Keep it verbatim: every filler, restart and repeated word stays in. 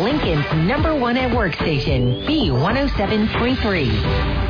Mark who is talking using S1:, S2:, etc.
S1: Lincoln's number one at work station, B one oh seven point three.